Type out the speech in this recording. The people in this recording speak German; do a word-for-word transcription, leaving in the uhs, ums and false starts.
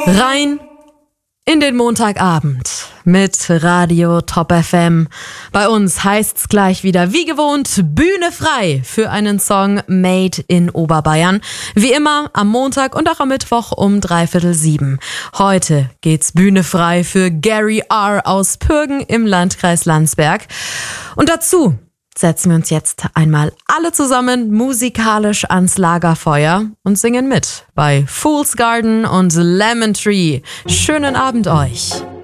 Rein in den Montagabend mit Radio Top F M. Bei uns heißt's gleich wieder wie gewohnt Bühne frei für einen Song Made in Oberbayern. Wie immer am Montag und auch am Mittwoch um dreiviertel sieben. Heute geht's Bühne frei für Gary R. aus Pürgen im Landkreis Landsberg. Und dazu setzen wir uns jetzt einmal alle zusammen musikalisch ans Lagerfeuer und singen mit bei Fool's Garden und Lemon Tree. Schönen Abend euch.